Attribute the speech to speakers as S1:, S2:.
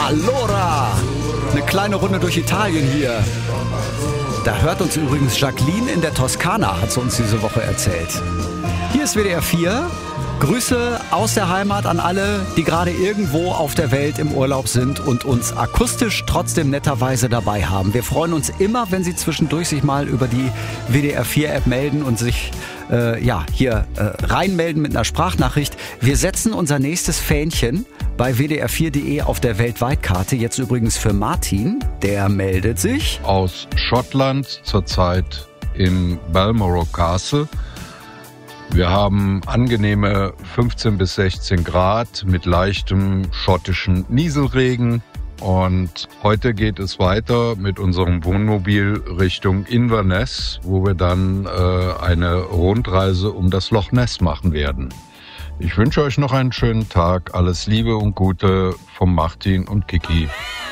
S1: Allora, eine kleine Runde durch Italien hier. Da hört uns übrigens Jacqueline in der Toskana, hat sie uns diese Woche erzählt. Hier ist WDR 4. Grüße aus der Heimat an alle, die gerade irgendwo auf der Welt im Urlaub sind und uns akustisch trotzdem netterweise dabei haben. Wir freuen uns immer, wenn Sie zwischendurch sich mal über die WDR 4 App melden und sich hier reinmelden mit einer Sprachnachricht. Wir setzen unser nächstes Fähnchen bei WDR4.de auf der Weltweitkarte. Jetzt übrigens für Martin, der meldet sich
S2: aus Schottland, zurzeit im Balmoral Castle. Wir haben angenehme 15 bis 16 Grad mit leichtem schottischen Nieselregen. Und heute geht es weiter mit unserem Wohnmobil Richtung Inverness, wo wir dann eine Rundreise um das Loch Ness machen werden. Ich wünsche euch noch einen schönen Tag. Alles Liebe und Gute von Martin und Kiki.